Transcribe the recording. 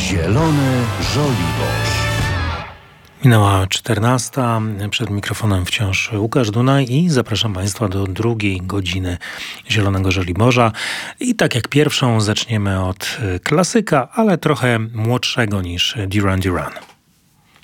Zielony Żoliborz. Minęła 14. Przed mikrofonem wciąż Łukasz Dunaj i zapraszam Państwa do drugiej godziny Zielonego Żoliborza. I tak jak pierwszą zaczniemy od klasyka, ale trochę młodszego niż Duran Duran.